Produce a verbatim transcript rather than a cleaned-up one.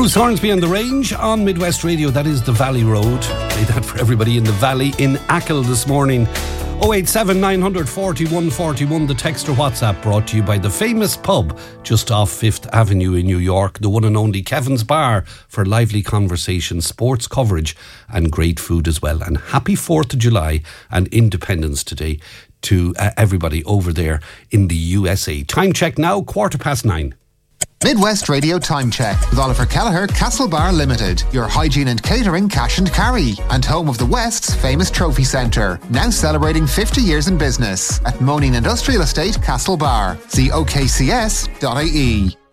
Bruce Hornsby and the Range on Midwest Radio. That is the Valley Road. Play that for everybody in the Valley in Achill this morning. oh eight seven, nine four one, four one. The text or WhatsApp brought to you by the famous pub just off Fifth Avenue in New York, the one and only Kevin's Bar, for lively conversation, sports coverage and great food as well. And happy fourth of July and Independence Day to uh, everybody over there in the U S A. Time check now, quarter past nine. Midwest Radio Time Check with Oliver Kelleher, Castlebar Limited, your hygiene and catering cash and carry, and home of the West's famous trophy centre, now celebrating fifty years in business at Moaning Industrial Estate, Castlebar. See O K C S dot I E.